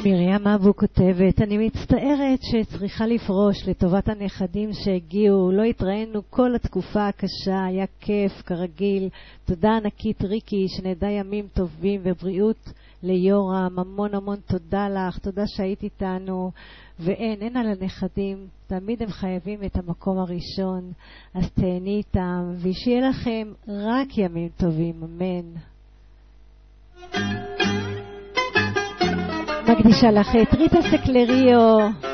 מרים אבו כותבת, אני מצטערת שצריכה לפרוש לטובת הנכדים שהגיעו, לא התראינו כל התקופה הקשה, היה כיף כרגיל. תודה ענקית ריקי, שנדע ימים טובים ובריאות ליורם, המון המון תודה לך, תודה שהיית איתנו. ואין על הנכדים, תמיד הם חייבים את המקום הראשון, אז תהני איתם ושיהיה לכם רק ימים טובים, אמן. מקדישה לך את ריטה סקלריו,